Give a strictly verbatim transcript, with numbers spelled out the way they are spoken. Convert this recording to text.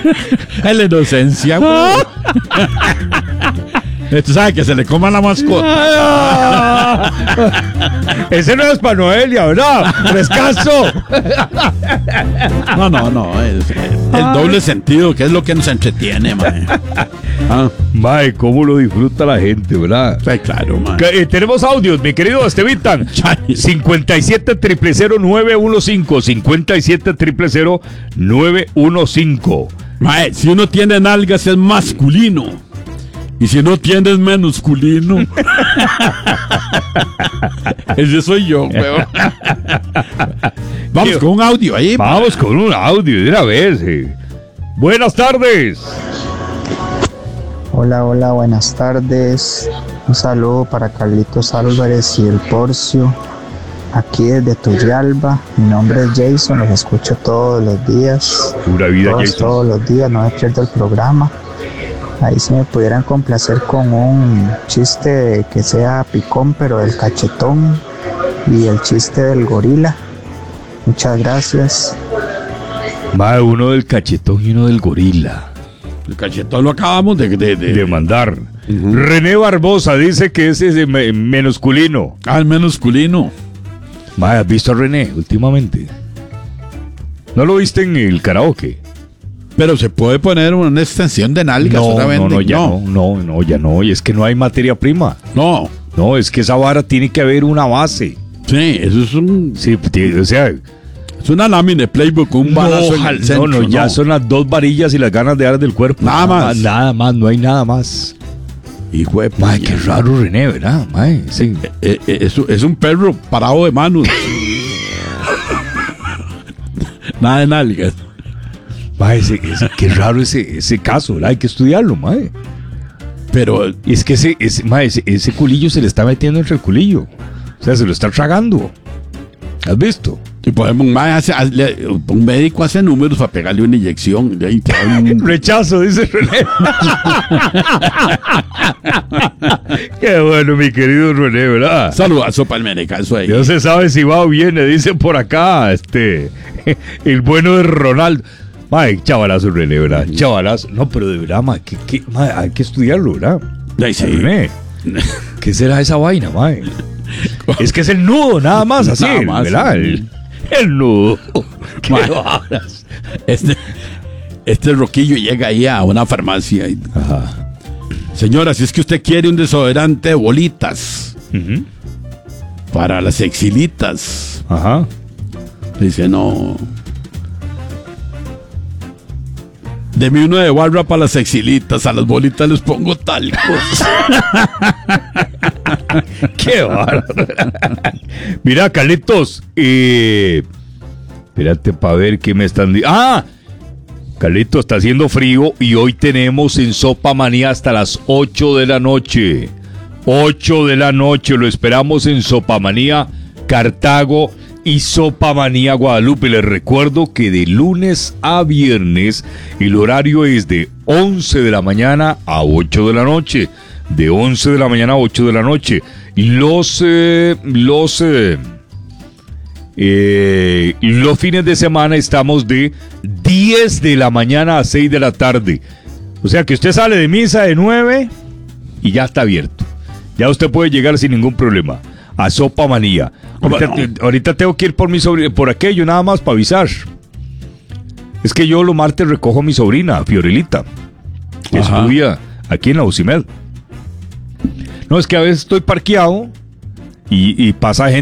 Es la inocencia, güey. Tú sabes que se le coma la mascota. Ese no es para Noelia, ¿verdad? Frescaso. No, no, no. Es, es el doble sentido, que es lo que nos entretiene, mae. Ah. Mae, cómo lo disfruta la gente, ¿verdad? Sí, claro, mae. Eh, tenemos audios, mi querido Estevitan. cincuenta y siete, cero cero cero, nueve uno cinco. cincuenta y siete, cero cero cero, nueve uno cinco. Mae, si uno tiene nalgas es masculino. Y si no tienes minusculino. Ese soy yo, weón. Vamos con un audio ahí. Vamos con un audio de una vez. Eh. Buenas tardes. Hola, hola, buenas tardes. Un saludo para Carlitos Álvarez y el Porcio. Aquí desde Turrialba. Mi nombre es Jason, los escucho todos los días. Pura vida, todos, Jason. Todos los días, no me pierdo el programa. Ahí si me pudieran complacer con un chiste que sea picón, pero del cachetón, y el chiste del gorila. Muchas gracias. Va uno del cachetón y uno del gorila. El cachetón lo acabamos de, de, de... de mandar. Uh-huh. René Barbosa dice que ese es menusculino. Ah, el menusculino. Ma, ¿has visto a René últimamente? ¿No lo viste en el karaoke? Pero se puede poner una extensión de nalgas. No, solamente. no, no, ya no. no, no, no, ya no. Y es que no hay materia prima. No. No, es que esa vara tiene que haber una base. Sí, eso es un... Sí, o sea... Es una lámina de Playboy con un balazo no, en el centro. No, no, ya no. Son las dos varillas y las ganas de dar del cuerpo. Nada, nada más. más. Nada más, no hay nada más. Hijo de... Mae, qué raro René, ¿verdad? Mae, sí. eh, eh, es, es un perro parado de manos. Nada de nalgas. Mae, ese, ese, qué raro ese, ese caso, ¿verdad? Hay que estudiarlo, mae. Pero es que ese, ese, mae, ese, ese culillo se le está metiendo entre el culillo. O sea, se lo está tragando. ¿Has visto? Y podemos, mae, hace, hace, un médico hace números para pegarle una inyección. De ahí un... Rechazo, dice René. Qué bueno, mi querido René, ¿verdad? Saludazo para el menecazo ahí. No se sabe si va o viene, dicen por acá, este, el bueno de Ronaldo. Mae, chavalazo René, ¿verdad? Uh-huh. Chavalazo. No, pero de verdad, mae, que, que, mae, hay que estudiarlo, ¿verdad? Ahí sí. René, ¿qué será esa vaina, mae? Es que es el nudo, nada más, así, nada más, ¿verdad? El, el nudo. ¿Qué bajas? Este, este roquillo llega ahí a una farmacia y... Ajá. Señora, si es que usted quiere un desodorante de bolitas, uh-huh, para las exilitas. Ajá. Dice, no... Deme uno de barra para las exilitas, a las bolitas les pongo talcos. Qué bárbaro. Mira, Carlitos, eh, espérate para ver qué me están diciendo. ¡Ah! Carlitos, está haciendo frío y hoy tenemos en Sopa Manía hasta las ocho de la noche. ocho de la noche, lo esperamos en Sopa Manía, Cartago y Sopa Manía Guadalupe. Les recuerdo que de lunes a viernes el horario es de once de la mañana a ocho de la noche. De once de la mañana a ocho de la noche. Los, eh, los, eh, eh, los fines de semana estamos de diez de la mañana a seis de la tarde. O sea que usted sale de misa de nueve y ya está abierto. Ya usted puede llegar sin ningún problema a Sopa Manía. Ahorita, bueno. ahorita tengo que ir por mi sobrina, por aquello nada más para avisar. Es que yo los martes recojo a mi sobrina, Fiorelita, que estudia aquí en la UCIMED. No, es que a veces estoy parqueado y, y pasa gente